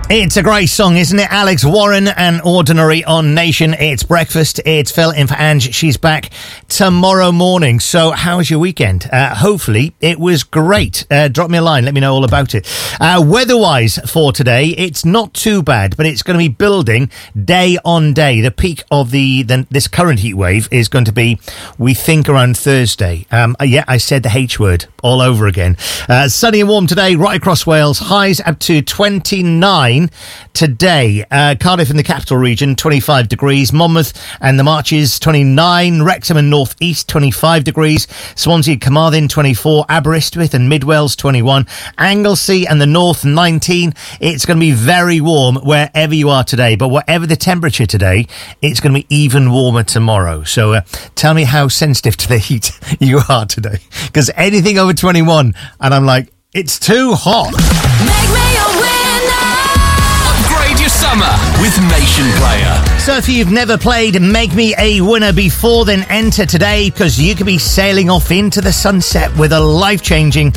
It's a great song, isn't it? Alex Warren and Ordinary on Nation. It's breakfast. It's Phil in for Ange. She's back tomorrow morning. So how was your weekend? Hopefully it was great. Drop me a line. Let me know all about it. Weather-wise for today, it's not too bad, but it's going to be building day on day. The peak of this current heat wave is going to be, we think, around Thursday. I said the H word all over again. Sunny and warm today, right across Wales. Highs up to 29 today. Cardiff in the capital region, 25 degrees. Monmouth and the Marches, 29. Wrexham and North East, 25 degrees. Swansea, Carmarthen, 24. Aberystwyth and Mid Wales, 21. Anglesey and the North, 19. It's going to be very warm wherever you are today, but whatever the temperature today, it's going to be even warmer tomorrow. So tell me how sensitive to the heat you are today, because anything over 21 and I'm like, it's too hot. Make me a winner. Upgrade your summer with Nation Player. So if you've never played Make Me a Winner before, then enter today, because you could be sailing off into the sunset with a life-changing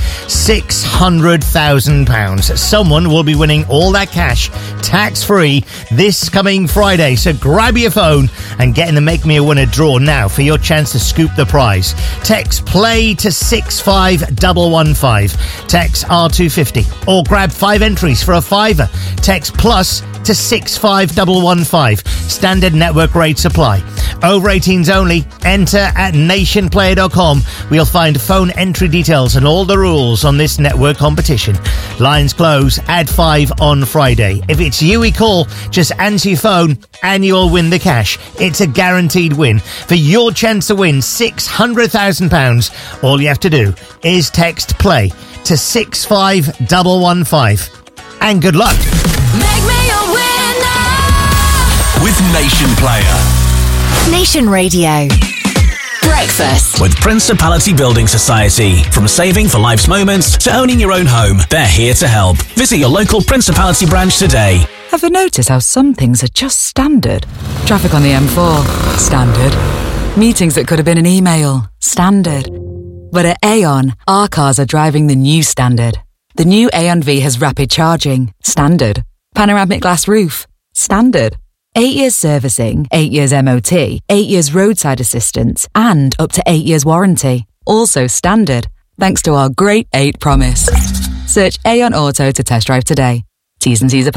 £600,000. Someone will be winning all that cash tax-free this coming Friday. So grab your phone and get in the Make Me a Winner draw now for your chance to scoop the prize. Text PLAY to 65115. Text R250 or grab 5 entries for a £5. Text PLUS to 65115. Standard network rates apply. Over 18s only. Enter at nationplayer.com. We'll find phone entry details and all the rules on this network competition. Lines close at 5 on Friday. If it's you we call, just answer your phone and you'll win the cash. It's a guaranteed win. For your chance to win £600,000, all you have to do is text PLAY to 65115. And good luck. Make me a winner. With Nation Player. Nation Radio. Breakfast. With Principality Building Society. From saving for life's moments to owning your own home, they're here to help. Visit your local Principality branch today. Ever notice how some things are just standard? Traffic on the M4, standard. Meetings that could have been an email, standard. But at Aon, our cars are driving the new standard. The new Aon V has rapid charging, standard. Panoramic glass roof, standard. 8 years servicing, 8 years MOT, 8 years roadside assistance, and up to 8 years warranty. Also standard, thanks to our Great 8 promise. Search Aon Auto to test drive today. T's and C's apply.